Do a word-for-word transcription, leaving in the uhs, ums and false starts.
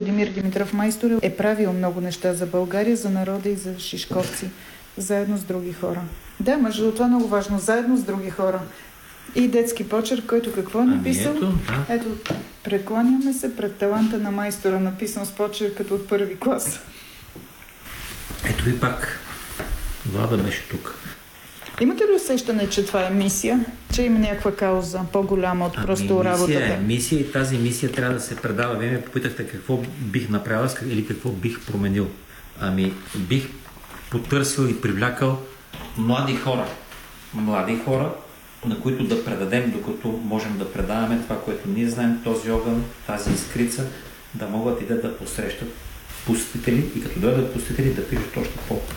Владимир Димитров Майстор е правил много неща за България, за народа и за шишковци, заедно с други хора. Да, между това е много важно, заедно с други хора. И детски почерк, който какво е написал? Ами ето, да. Ето, прекланяме се пред таланта на майстора, написан с почерк като от първи клас. Ето и пак. Влада беше тук. Имате ли усещане, че това е мисия? Че има някаква кауза, по-голяма от просто ами, работата? Мисия е. Мисия и тази мисия трябва да се предава. Вие ме попитахте какво бих направил или какво бих променил. Ами, бих потърсил и привлякал млади хора. Млади хора, на които да предадем, докато можем да предаваме това, което ние знаем, този огън, тази искрица, да могат и да, да посрещат посетители и като дойдат посетители да пишат още по